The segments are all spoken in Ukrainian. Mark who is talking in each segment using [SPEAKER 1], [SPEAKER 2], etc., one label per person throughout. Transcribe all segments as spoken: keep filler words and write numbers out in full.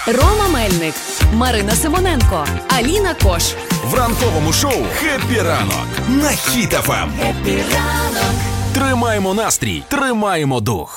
[SPEAKER 1] Рома Мельник, Марина Симоненко, Аліна Кош.
[SPEAKER 2] В ранковому шоу «Хеппі ранок» на Хіт еф ем.
[SPEAKER 1] Хеппі ранок.
[SPEAKER 2] Тримаємо настрій, тримаємо дух.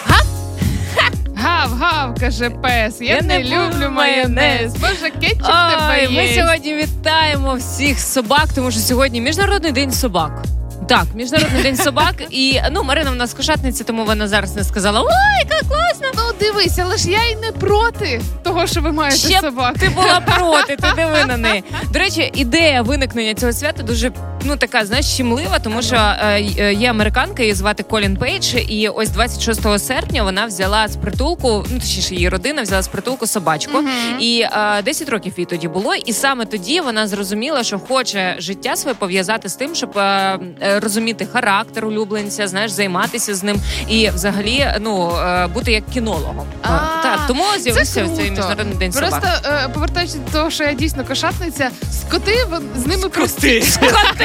[SPEAKER 3] Гав-гав, каже пес, я, я не, не люблю майонез. Боже, кетчуп в тебе є.
[SPEAKER 4] Ми сьогодні вітаємо всіх собак, тому що сьогодні Міжнародний день собак. Так, Міжнародний день собак. І, ну, Марина в нас кошатниця, тому вона зараз не сказала: ой, яка класна.
[SPEAKER 3] Ну, дивись, але ж я й не проти того, що ви маєте
[SPEAKER 4] Ще
[SPEAKER 3] собак.
[SPEAKER 4] Ти була проти, ти диви на неї. До речі, ідея виникнення цього свята дуже, ну, така, знаєш, щемлива, тому що е, є американка, її звати Колін Пейдж, і ось двадцять шостого серпня вона взяла з притулку, ну, точніше, її родина взяла з притулку собачку. Mm-hmm. І е, десять років їй тоді було, і саме тоді вона зрозуміла, що хоче життя своє пов'язати з тим, щоб е, розуміти характер улюбленця, знаєш, займатися з ним і взагалі, ну, е, бути як кінологом.
[SPEAKER 3] А,
[SPEAKER 4] так, тому з'явився цей Міжнародний день собак.
[SPEAKER 3] Просто е, повертаючись до того, що я дійсно кошатниця, скоти, з ними простіше.
[SPEAKER 4] Скоти!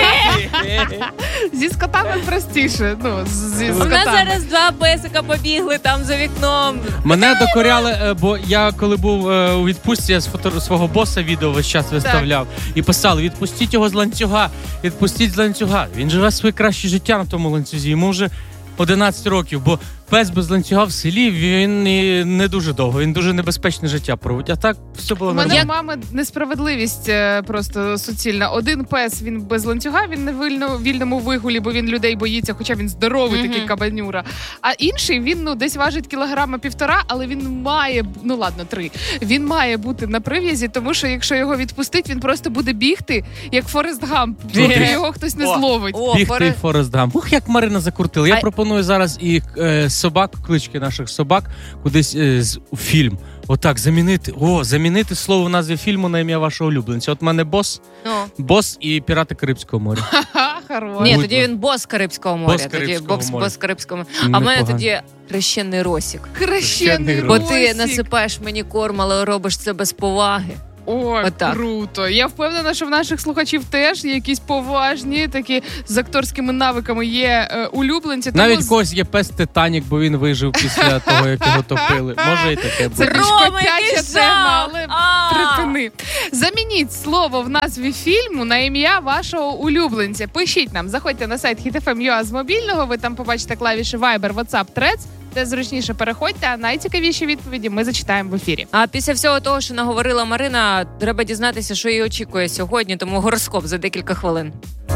[SPEAKER 3] Зі скотами простіше. Ну, зі
[SPEAKER 4] У
[SPEAKER 3] скотами.
[SPEAKER 4] нас зараз два песика побігли там за вікном.
[SPEAKER 5] Мене докоряли, бо я коли був у відпустці, я з фото свого боса відео весь час виставляв. Так. І писали: відпустіть його з ланцюга, відпустіть з ланцюга. Він живе своє краще життя на тому ланцюзі. Йому вже одинадцять років, бо пес без ланцюга в селі, він не дуже довго, він дуже небезпечне життя проводить. А так все було нормально.
[SPEAKER 3] У мене у мами несправедливість просто суцільна. Один пес, він без ланцюга, він не вільно, вільному вигулі, бо він людей боїться, хоча він здоровий, mm-hmm. такий кабанюра. А інший, він, ну, десь важить кілограма півтора, але він має, ну ладно, три. Він має бути на прив'язі, тому що якщо його відпустить, він просто буде бігти, як Форест Гамп, поки його хтось не зловить.
[SPEAKER 5] О, бігти Форе... Форест Гамп. Ух, як Марина закрутила. Я а... пропоную зараз і е, собак, клички наших собак, кудись е, з, у фільм. Отак, замінити, о, замінити слово в назві фільму на ім'я вашого улюбленця. От в мене бос,
[SPEAKER 4] oh.
[SPEAKER 5] бос і пірати Карибського моря.
[SPEAKER 4] Ні, тоді він бос Карибського моря.
[SPEAKER 5] Бос Карибського
[SPEAKER 4] тоді бокс,
[SPEAKER 5] моря.
[SPEAKER 4] Бос Карибського моря. А в мене тоді хрещений Росік.
[SPEAKER 3] Хрещений Росік.
[SPEAKER 4] Бо ти насипаєш мені корм, але робиш це без поваги.
[SPEAKER 3] О,
[SPEAKER 4] отак.
[SPEAKER 3] Круто. Я впевнена, що в наших слухачів теж є якісь поважні, такі з акторськими навиками є е, улюбленці. Тому...
[SPEAKER 5] Навіть когось є пес Титанік, бо він вижив після того, як його топили. Може і таке бути.
[SPEAKER 3] Це більш котяча тема, але припини. Замініть слово в назві фільму на ім'я вашого улюбленця. Пишіть нам, заходьте на сайт хіт еф ем крапка ю а з мобільного, ви там побачите клавіші Viber, WhatsApp, Threads. Де зручніше переходьте, а найцікавіші відповіді ми зачитаємо в ефірі.
[SPEAKER 4] А після всього того, що наговорила Марина, треба дізнатися, що її очікує сьогодні, тому гороскоп за декілька хвилин.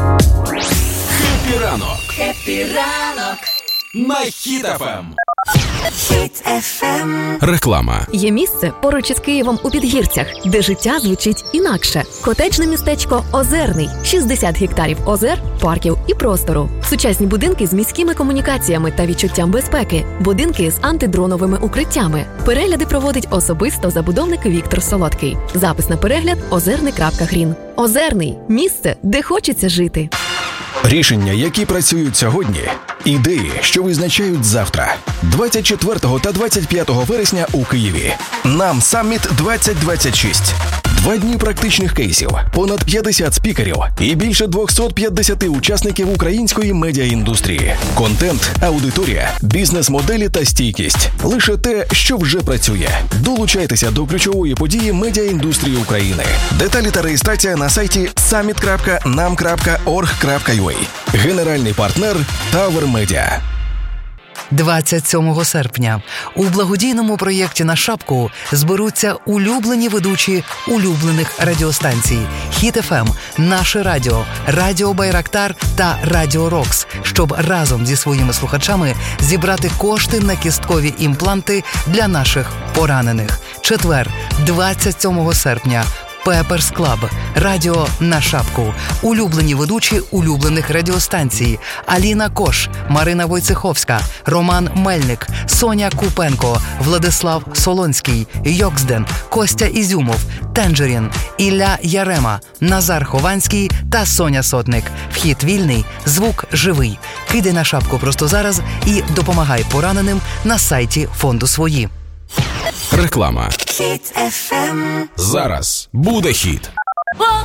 [SPEAKER 2] Хеппі ранок. Хеппі ранок. На Хіт еф ем. Хіт еф ем. Реклама.
[SPEAKER 1] Є місце поруч із Києвом у Підгірцях, де життя звучить інакше. Котеджне містечко Озерний. шістдесят гектарів озер, парків і простору. Сучасні будинки з міськими комунікаціями та відчуттям безпеки. Будинки з антидроновими укриттями. Перегляди проводить особисто забудовник Віктор Солодкий. Запис на перегляд озерний крапка грін. Озерний. Місце, де хочеться жити.
[SPEAKER 2] Рішення, які працюють сьогодні. Ідеї, що визначають завтра. двадцять четвертого та двадцять п'ятого вересня у Києві. Нам Саміт двадцять двадцять шість. Два дні практичних кейсів, понад п'ятдесят спікерів і більше двісті п'ятдесят учасників української медіаіндустрії. Контент, аудиторія, бізнес-моделі та стійкість. Лише те, що вже працює. Долучайтеся до ключової події медіаіндустрії України. Деталі та реєстрація на сайті саміт крапка нам крапка орг крапка ю а. Генеральний партнер Tower Media.
[SPEAKER 6] двадцять сьомого серпня у благодійному проєкті «На шапку» зберуться улюблені ведучі улюблених радіостанцій Хіт еф ем, Наше радіо, Радіо Байрактар та Радіо Рокс, щоб разом зі своїми слухачами зібрати кошти на кісткові імпланти для наших поранених. Четвер, двадцять сьомого серпня. Пеперс Клаб, радіо «На шапку», улюблені ведучі улюблених радіостанцій: Аліна Кош, Марина Войцеховська, Роман Мельник, Соня Купенко, Владислав Солонський, Йоксден, Костя Ізюмов, Тенджерін, Ілля Ярема, Назар Хованський та Соня Сотник. Вхід вільний, звук живий. Кидай на шапку просто зараз і допомагай пораненим на сайті фонду «Свої».
[SPEAKER 2] Реклама. Хіт еф ем. Зараз буде хіт.